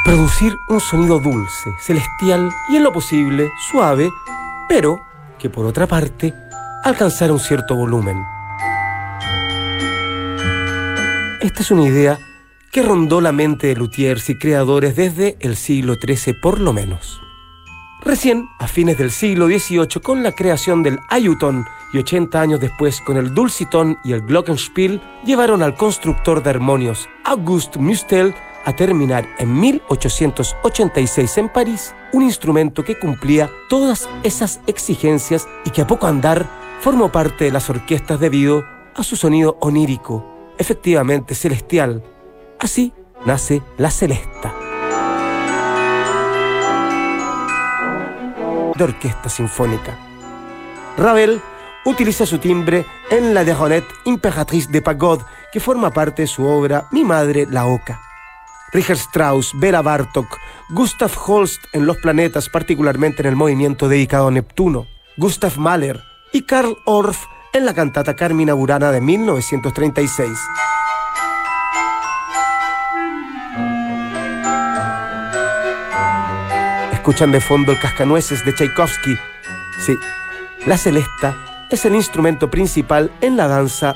Producir un sonido dulce, celestial y en lo posible suave, pero que por otra parte alcanzara un cierto volumen. Esta es una idea que rondó la mente de luthiers y creadores desde el siglo XIII por lo menos. Recién, a fines del siglo XVIII, con la creación del ayutón y 80 años después con el dulcitón y el glockenspiel, llevaron al constructor de armonios Auguste Mustel a terminar en 1886 en París un instrumento que cumplía todas esas exigencias y que a poco andar formó parte de las orquestas debido a su sonido onírico, efectivamente celestial. Así nace la celesta, de orquesta sinfónica. Ravel utiliza su timbre en la Deronette Impératrice de Pagode, que forma parte de su obra Mi madre la oca. Richard Strauss, Bela Bartók, Gustav Holst en Los planetas, particularmente en el movimiento dedicado a Neptuno, Gustav Mahler y Karl Orff en la cantata Carmina Burana de 1936. Escuchan de fondo el Cascanueces de Tchaikovsky. Sí, la celesta es el instrumento principal en la danza